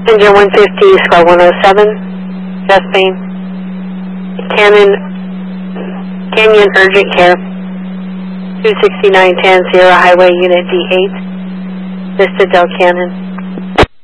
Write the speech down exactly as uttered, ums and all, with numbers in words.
Engine one fifty, squad one oh seven, chest pain. Canyon, Canyon Urgent Care, two sixty-nine ten, Sierra Highway Unit D eight, Vista Del Canyon.